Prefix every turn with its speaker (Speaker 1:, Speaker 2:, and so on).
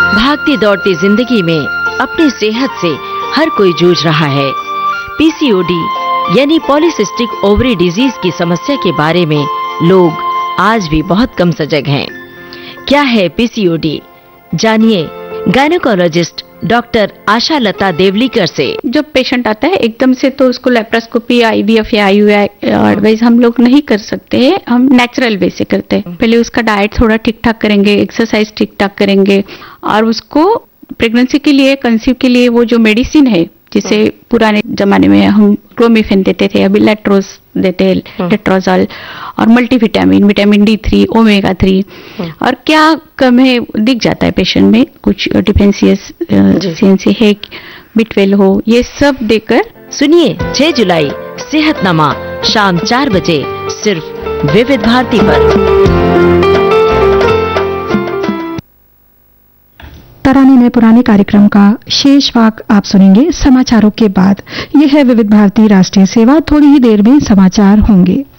Speaker 1: भागती दौड़ती जिंदगी में अपनी सेहत से हर कोई जूझ रहा है। पीसीओडी यानी पॉलीसिस्टिक ओवरी डिजीज की समस्या के बारे में लोग आज भी बहुत कम सजग हैं। क्या है पीसीओडी? जानिए गायनेकोलॉजिस्ट डॉक्टर आशा लता देवलीकर से।
Speaker 2: जब पेशेंट आता है एकदम से तो उसको लेप्रोस्कोपी या आईवीएफ या आईयूआई एडवाइस हम लोग नहीं कर सकते हैं, हम नेचुरल वे से करते हैं। पहले उसका डाइट थोड़ा ठीक ठाक करेंगे, एक्सरसाइज ठीक ठाक करेंगे और उसको प्रेगनेंसी के लिए, कंसीव के लिए वो जो मेडिसिन है, जिसे पुराने जमाने में हम क्लोमिफेन देते थे, अभी लेट्रोज देते हैं, लेट्रोजॉल, और मल्टीविटामिन, विटामिन D3, ओमेगा 3, और क्या कम है दिख जाता है पेशेंट में, कुछ डिफेंशियंसी है, B12 हो, ये सब देकर।
Speaker 1: सुनिए 6 जुलाई सेहतनामा शाम 4 बजे सिर्फ विविध भारती पर।
Speaker 3: तराने में पुराने कार्यक्रम का शेष भाग आप सुनेंगे समाचारों के बाद। यह है विविध भारती राष्ट्रीय सेवा। थोड़ी ही देर में समाचार होंगे।